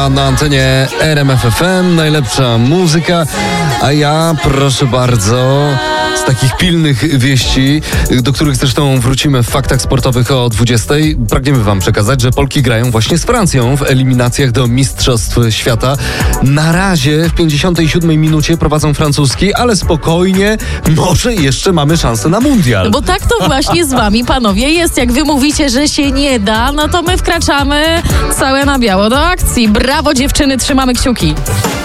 Na antenie RMF FM, najlepsza muzyka, a ja, proszę bardzo, z takich pilnych wieści, do których zresztą wrócimy w faktach sportowych o 20:00, pragniemy wam przekazać, że Polki grają właśnie z Francją w eliminacjach do Mistrzostw Świata. Na razie w 57 minucie prowadzą francuski, ale spokojnie, może jeszcze mamy szansę na mundial. Bo tak to właśnie z wami, panowie, jest. Jak wy mówicie, że się nie da, no to my wkraczamy całe na biało do akcji. Brawo dziewczyny, trzymamy kciuki.